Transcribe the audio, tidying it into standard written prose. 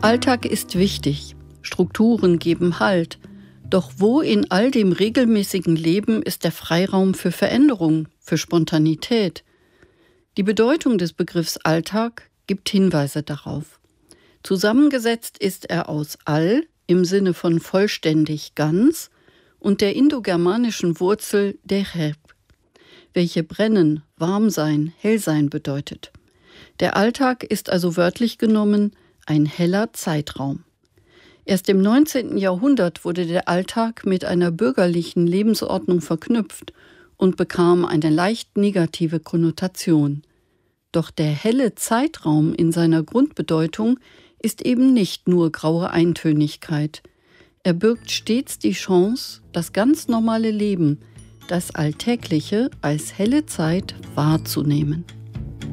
Alltag ist wichtig, Strukturen geben Halt. Doch wo in all dem regelmäßigen Leben ist der Freiraum für Veränderung, für Spontanität? Die Bedeutung des Begriffs Alltag gibt Hinweise darauf. Zusammengesetzt ist er aus all im Sinne von vollständig, ganz und der indogermanischen Wurzel dereb, welche brennen, warm sein, hell sein bedeutet. Der Alltag ist also wörtlich genommen ein heller Zeitraum. Erst im 19. Jahrhundert wurde der Alltag mit einer bürgerlichen Lebensordnung verknüpft und bekam eine leicht negative Konnotation. Doch der helle Zeitraum in seiner Grundbedeutung ist eben nicht nur graue Eintönigkeit. Er birgt stets die Chance, das ganz normale Leben, das Alltägliche als helle Zeit wahrzunehmen.